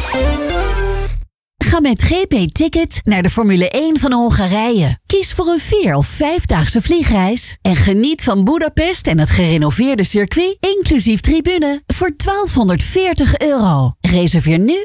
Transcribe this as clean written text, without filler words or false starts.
Ga met GP Ticket naar de Formule 1 van Hongarije. Kies voor een 4- of 5-daagse vliegreis en geniet van Budapest en het gerenoveerde circuit, inclusief tribune, voor €1240. Reserveer nu